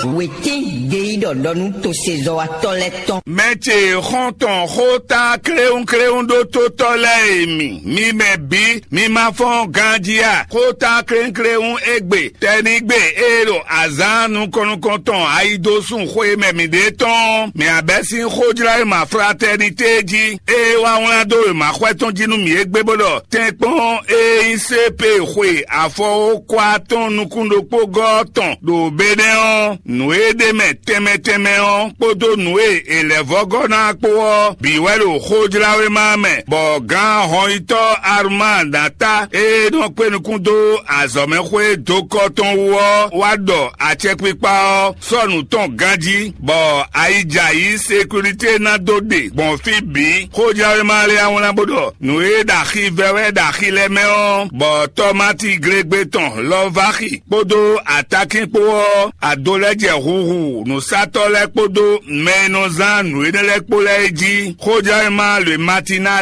Waiting gay donu to sezo atoleton. Meche honton hota kreun do to tole mi mebi mi ma fon gandia hota kreun egbe tenigbe ero azanu konton aidosun khoe mi de ton mi abesin khojira ma fraternité ji e wa won ado ma khweton jinu mi egbe bodo tenpon e insepe khoe afo kwa ton nukundo pogoton do bedeon noe de meteme on podo noe elevogona po biwelo khojira we mame bo gan hoito armand data e don pe nukundo azome khoe dokoton wo wado achepipa sonu ton ganji bo aija yi sécurité na dode bon fi bi khojira we male awon labodo noe da khivewe da khilemeon bo tomati gregbeton lovaki podo attacking po adoleje huhu no satole podo menozan no edele poleji khojira ma le matinal